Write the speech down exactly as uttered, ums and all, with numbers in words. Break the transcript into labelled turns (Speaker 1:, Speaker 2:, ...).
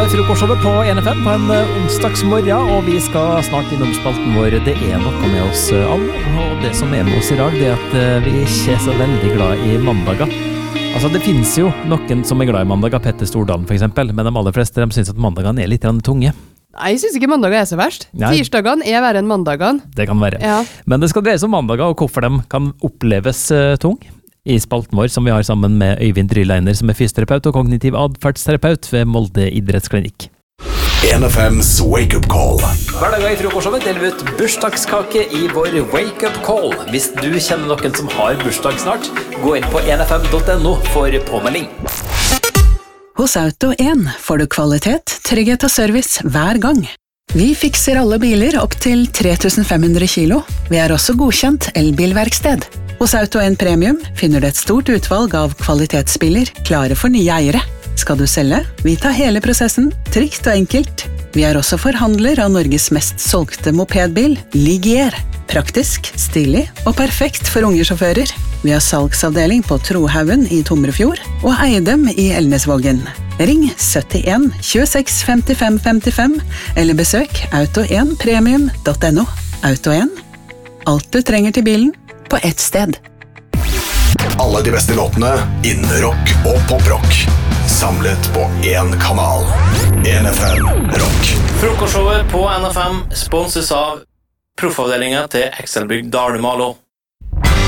Speaker 1: i frokostshowet på N F M på en onsdagsmorgen, og vi skal snart innom spalten vår. Det er noe med oss alle, og det som er med oss i dag, det er at vi ikke er så veldig glad i mandager. Altså, det finnes jo noen som er glad i mandager, Petter Stordalen for eksempel, men de aller fleste de synes at mandagene er litt tunge.
Speaker 2: Nei, jeg synes ikke mandager er så verst.
Speaker 1: Nei.
Speaker 2: Tirsdagene er verre enn mandagene.
Speaker 1: Det kan være.
Speaker 2: Ja.
Speaker 1: Men det skal dreie seg om mandager, og hvorfor de kan oppleves uh, tung. I spalten vår, som vi har sammen med Øyvind Dryleiner, som er fysioterapeut og kognitiv adferdsterapeut ved Molde idrettsklinikk.
Speaker 3: N F M's Wake Up Call.
Speaker 1: Hver dag i frokostshowet deler vi ut bursdagskake i vår Wake Up Call. Hvis du kjenner noen som har bursdag snart, gå inn på n f m punktum n o for påmelding.
Speaker 4: Hos Auto en får du kvalitet, trygghet og service hver gang. Vi fikser alle biler opp til tre tusen fem hundre kilo. Vi er også godkjent elbilverksted. Hos Auto en Premium finner du et stort utvalg av kvalitetsbiler klare for nye eiere. Skal du selge? Vi tar hele prosessen, trygt og enkelt. Vi er også forhandler av Norges mest solgte mopedbil, Ligier. Praktisk, stilig og perfekt for unge sjåfører. Vi har salgsavdeling på Trohaugen i Tomrefjord og Eidem i Elnesvågen. Ring syttien tjueseks femtifem femtifem eller besøk auto en premium punktum n o. Auto en. Alt du trenger til bilen på ett sted.
Speaker 3: Alle de beste låtene innen rock og poprock. Samlet på én kanal. N F M Rock.
Speaker 5: Frokostshowet på N F M sponses av proffavdelingen til Excelbygg Dalmalo.